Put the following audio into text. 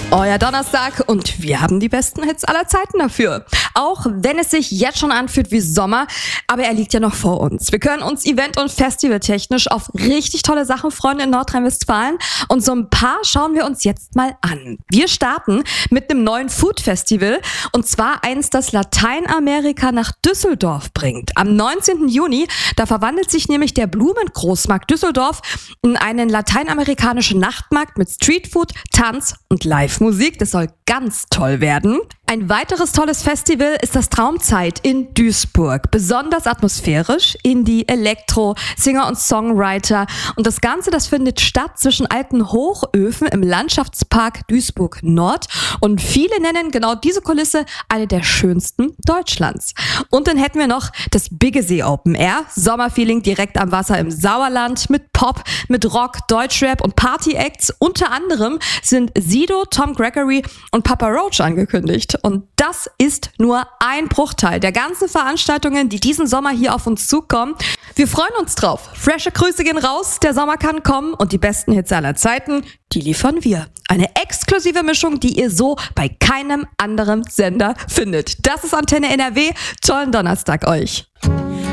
Euer Donnerstag und wir haben die besten Hits aller Zeiten dafür. Auch wenn es sich jetzt schon anfühlt wie Sommer, aber er liegt ja noch vor uns. Wir können uns event- und festivaltechnisch auf richtig tolle Sachen freuen in Nordrhein-Westfalen und so ein paar schauen wir uns jetzt mal an. Wir starten mit einem neuen Food-Festival und zwar eins, das Lateinamerika nach Düsseldorf bringt. Am 19. Juni, da verwandelt sich nämlich der Blumengroßmarkt Düsseldorf in einen lateinamerikanischen Nachtmarkt mit Streetfood, Tanz und Live-Musik. Das soll ganz toll werden. Ein weiteres tolles Festival ist das Traumzeit in Duisburg. Besonders atmosphärisch, Indie, Elektro, Singer und Songwriter. Und das Ganze, das findet statt zwischen alten Hochöfen im Landschaftspark Duisburg Nord. Und viele nennen genau diese Kulisse eine der schönsten Deutschlands. Und dann hätten wir noch das Biggesee Open Air. Sommerfeeling direkt am Wasser im Sauerland mit Pop, mit Rock, Deutschrap und Party-Acts. Unter anderem sind Sido, Tom Gregory und Papa Roach angekündigt. Und das ist nur ein Bruchteil der ganzen Veranstaltungen, die diesen Sommer hier auf uns zukommen. Wir freuen uns drauf. Frische Grüße gehen raus, der Sommer kann kommen und die besten Hits aller Zeiten, die liefern wir. Eine exklusive Mischung, die ihr so bei keinem anderen Sender findet. Das ist Antenne NRW. Tollen Donnerstag euch.